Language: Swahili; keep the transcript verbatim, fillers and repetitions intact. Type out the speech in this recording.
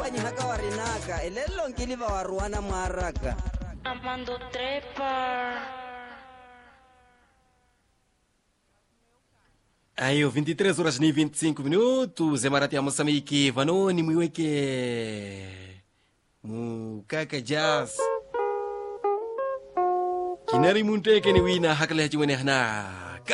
banyi haka warinaka elelo nkiliva waruana maraka Amando trepa. Ayo, vinte e três horas e vinte e cinco minutos. É Maratea Moçambique. Vanoni, Muiweke. Mukaka Jazz. Kinari Munteke ni wina hakale hachiwene hana.